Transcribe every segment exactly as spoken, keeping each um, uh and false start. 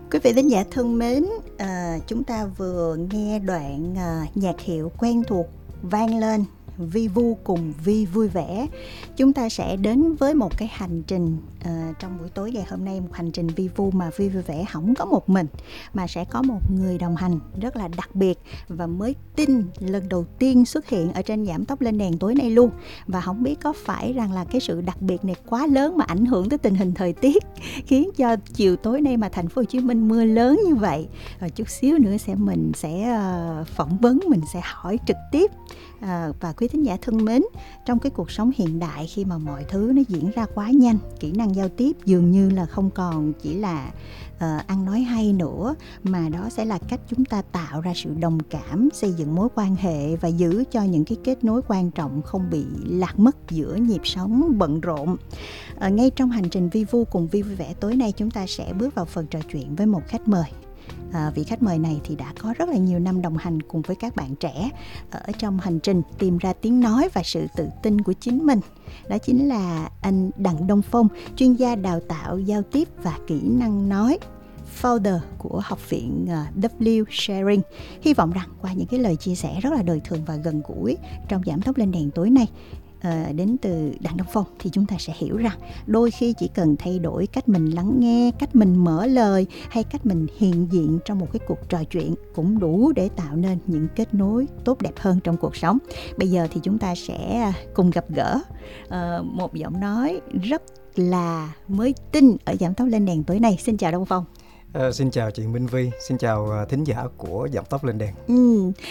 Quý vị thính giả thân mến, à, chúng ta vừa nghe đoạn à, nhạc hiệu quen thuộc vang lên, Vi Vu cùng Vi vui vẻ. Chúng ta sẽ đến với một cái hành trình à, trong buổi tối ngày hôm nay, một hành trình Vi Vu mà Vi vui vẻ không có một mình, mà sẽ có một người đồng hành rất là đặc biệt và mới tin lần đầu tiên xuất hiện ở trên Giảm Tốc Lên Đèn tối nay luôn. Và không biết có phải rằng là cái sự đặc biệt này quá lớn mà ảnh hưởng tới tình hình thời tiết, khiến cho chiều tối nay mà thành phố Hồ Chí Minh mưa lớn như vậy. Rồi chút xíu nữa sẽ mình sẽ uh, phỏng vấn, mình sẽ hỏi trực tiếp. À, và quý thính giả thân mến, trong cái cuộc sống hiện đại khi mà mọi thứ nó diễn ra quá nhanh, kỹ năng giao tiếp dường như là không còn chỉ là uh, ăn nói hay nữa, mà đó sẽ là cách chúng ta tạo ra sự đồng cảm, xây dựng mối quan hệ và giữ cho những cái kết nối quan trọng không bị lạc mất giữa nhịp sống bận rộn. À, ngay trong hành trình Vi Vu cùng Vi vui vẻ tối nay, chúng ta sẽ bước vào phần trò chuyện với một khách mời. À, vị khách mời này thì đã có rất là nhiều năm đồng hành cùng với các bạn trẻ ở trong hành trình tìm ra tiếng nói và sự tự tin của chính mình. Đó chính là anh Đặng Đông Phong, chuyên gia đào tạo giao tiếp và kỹ năng nói, founder của học viện W Sharing. Hy vọng rằng qua những cái lời chia sẻ rất là đời thường và gần gũi trong Giảm Tốc Lên Đèn tối nay, À, đến từ Đặng Đông Phong, thì chúng ta sẽ hiểu rằng đôi khi chỉ cần thay đổi cách mình lắng nghe, cách mình mở lời hay cách mình hiện diện trong một cái cuộc trò chuyện cũng đủ để tạo nên những kết nối tốt đẹp hơn trong cuộc sống. Bây giờ thì chúng ta sẽ cùng gặp gỡ uh, một giọng nói rất là mới tinh ở Giảm Tốc Lên Đèn tối nay. Xin chào Đông Phong. Uh, xin chào chị Minh Vi, xin chào uh, thính giả của Giảm Tốc Lên Đèn. Ừ, uh,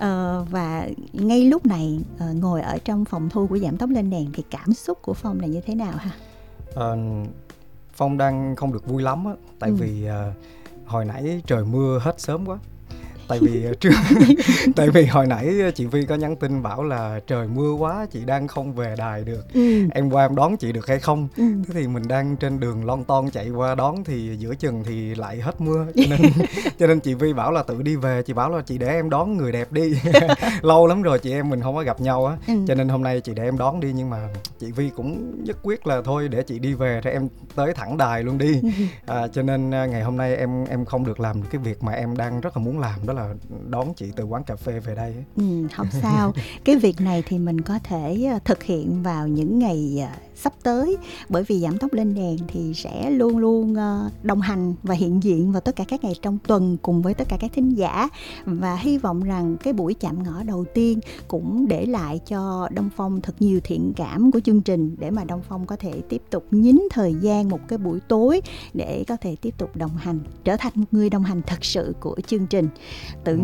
và ngay lúc này uh, ngồi ở trong phòng thu của Giảm Tốc Lên Đèn thì cảm xúc của Phong là như thế nào ha? Uh, Phong đang không được vui lắm á, tại ừ. vì uh, hồi nãy trời mưa hết sớm quá. Tại vì trước tại vì hồi nãy chị Vi có nhắn tin bảo là trời mưa quá, chị đang không về đài được. Ừ. Em qua em đón chị được hay không? Ừ. Thế thì mình đang trên đường lon ton chạy qua đón thì giữa chừng thì lại hết mưa, cho nên cho nên chị Vi bảo là tự đi về. Chị bảo là chị để em đón người đẹp đi. Lâu lắm rồi chị em mình không có gặp nhau á. Ừ. Cho nên hôm nay chị để em đón đi, nhưng mà chị Vi cũng nhất quyết là thôi để chị đi về thì em tới thẳng đài luôn đi. À, cho nên ngày hôm nay em em không được làm cái việc mà em đang rất là muốn làm, đó là đón chị từ quán cà phê về đây. Ừ, không sao. Cái việc này thì mình có thể thực hiện vào những ngày sắp tới, bởi vì Giảm Tốc Lên Đèn thì sẽ luôn luôn đồng hành và hiện diện vào tất cả các ngày trong tuần cùng với tất cả các thính giả. Và hy vọng rằng cái buổi chạm ngõ đầu tiên cũng để lại cho Đông Phong thật nhiều thiện cảm của chương trình, để mà Đông Phong có thể tiếp tục nhín thời gian một cái buổi tối để có thể tiếp tục đồng hành, trở thành một người đồng hành thật sự của chương trình. Tự